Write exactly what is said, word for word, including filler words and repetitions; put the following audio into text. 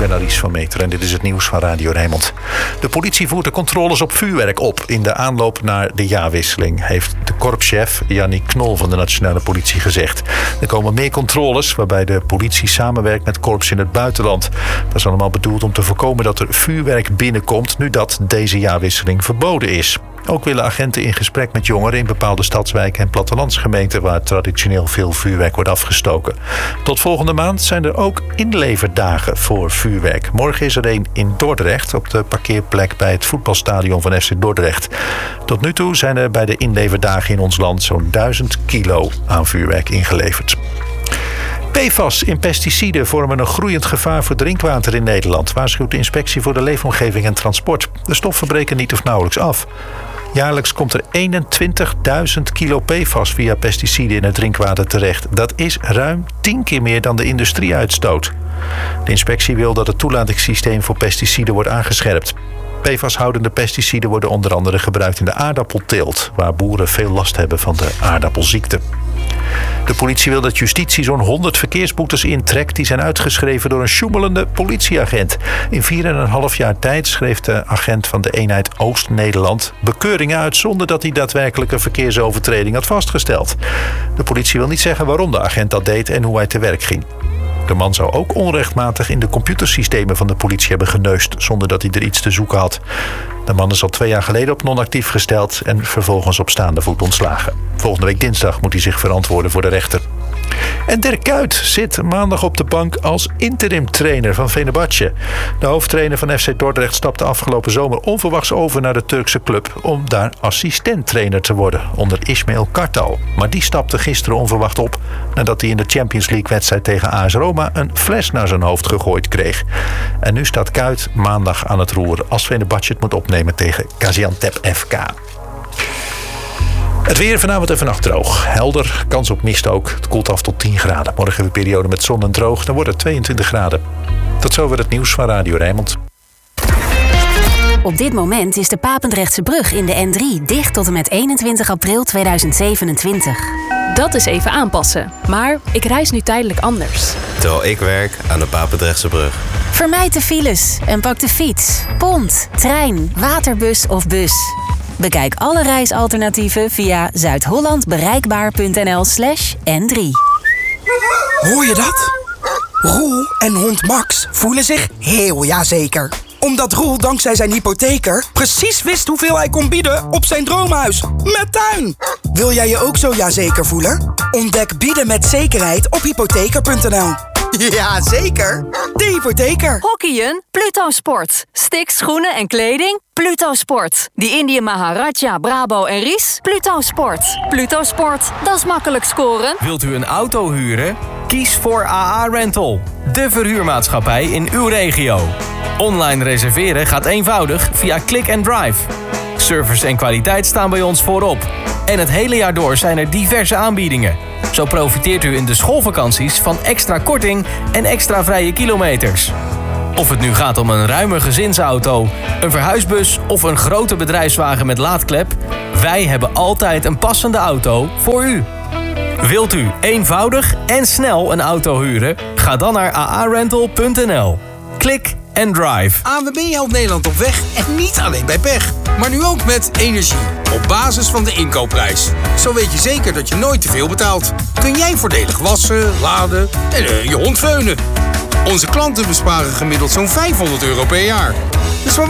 ben Aries van Meter en dit is het nieuws van Radio Rijnmond. De politie voert de controles op vuurwerk op in de aanloop naar de jaarwisseling, heeft de korpschef Jannie Knol van de Nationale Politie gezegd. Er komen meer controles waarbij de politie samenwerkt met korps in het buitenland. Dat is allemaal bedoeld om te voorkomen dat er vuurwerk binnenkomt nu dat deze jaarwisseling verboden is. Ook willen agenten in gesprek met jongeren in bepaalde stadswijken en plattelandsgemeenten waar traditioneel veel vuurwerk wordt afgestoken. Tot volgende maand zijn er ook inleverdagen voor vuurwerk. Morgen is er een in Dordrecht op de parkeerplek bij het voetbalstadion van F C Dordrecht. Tot nu toe zijn er bij de inleverdagen in ons land zo'n duizend kilo aan vuurwerk ingeleverd. P F A S in pesticiden vormen een groeiend gevaar voor drinkwater in Nederland, waarschuwt de Inspectie voor de Leefomgeving en Transport. De stoffen breken niet of nauwelijks af. Jaarlijks komt er eenentwintigduizend kilo P F A S via pesticiden in het drinkwater terecht. Dat is ruim tien keer meer dan de industrie uitstoot. De inspectie wil dat het toelatingssysteem voor pesticiden wordt aangescherpt. P F A S-houdende pesticiden worden onder andere gebruikt in de aardappelteelt, waar boeren veel last hebben van de aardappelziekte. De politie wil dat justitie zo'n honderd verkeersboetes intrekt die zijn uitgeschreven door een sjoemelende politieagent. In vier en een half jaar tijd schreef de agent van de eenheid Oost-Nederland bekeuringen uit zonder dat hij daadwerkelijk een verkeersovertreding had vastgesteld. De politie wil niet zeggen waarom de agent dat deed en hoe hij te werk ging. De man zou ook onrechtmatig in de computersystemen van de politie hebben geneust zonder dat hij er iets te zoeken had. De man is al twee jaar geleden op non-actief gesteld en vervolgens op staande voet ontslagen. Volgende week dinsdag moet hij zich verantwoorden voor de rechter. En Dirk Kuyt zit maandag op de bank als interim-trainer van Fenerbahce. De hoofdtrainer van F C Dordrecht stapte afgelopen zomer onverwachts over naar de Turkse club om daar assistent-trainer te worden onder Ismail Kartal. Maar die stapte gisteren onverwacht op nadat hij in de Champions League-wedstrijd tegen A S Roma een fles naar zijn hoofd gegooid kreeg. En nu staat Kuyt maandag aan het roer als Fenerbahce het moet opnemen tegen Gaziantep F K. Het weer vanavond en vannacht droog. Helder, kans op mist ook. Het koelt af tot tien graden. Morgen een periode met zon en droog. Dan wordt het tweeëntwintig graden. Tot zover het nieuws van Radio Rijnmond. Op dit moment is de Papendrechtse brug in de N drie dicht tot en met eenentwintig april tweeduizend zevenentwintig. Dat is even aanpassen. Maar ik reis nu tijdelijk anders. Terwijl ik werk aan de Papendrechtse brug. Vermijd de files en pak de fiets, pont, trein, waterbus of bus. Bekijk alle reisalternatieven via zuidhollandbereikbaar.nl slash N3. Hoor je dat? Roel en hond Max voelen zich heel jazeker. Omdat Roel dankzij zijn hypotheker precies wist hoeveel hij kon bieden op zijn droomhuis. Met tuin! Wil jij je ook zo jazeker voelen? Ontdek bieden met zekerheid op hypotheker punt n l. Ja, zeker. De hypotheker. Hockeyen? Pluto Sport. Sticks, schoenen en kleding? Pluto Sport. Die Indië Maharaja, Brabo en Ries? Pluto Sport. Pluto Sport. Dat is makkelijk scoren. Wilt u een auto huren? Kies voor A A Rental. De verhuurmaatschappij in uw regio. Online reserveren gaat eenvoudig via Click and Drive. Service en kwaliteit staan bij ons voorop. En het hele jaar door zijn er diverse aanbiedingen. Zo profiteert u in de schoolvakanties van extra korting en extra vrije kilometers. Of het nu gaat om een ruime gezinsauto, een verhuisbus of een grote bedrijfswagen met laadklep, wij hebben altijd een passende auto voor u. Wilt u eenvoudig en snel een auto huren? Ga dan naar a a rental punt n l. Klik en drive. A N W B helpt Nederland op weg en niet alleen bij pech. Maar nu ook met energie. Op basis van de inkoopprijs. Zo weet je zeker dat je nooit te veel betaalt. Kun jij voordelig wassen, laden en uh, je hond veunen. Onze klanten besparen gemiddeld zo'n vijfhonderd euro per jaar. Dus waar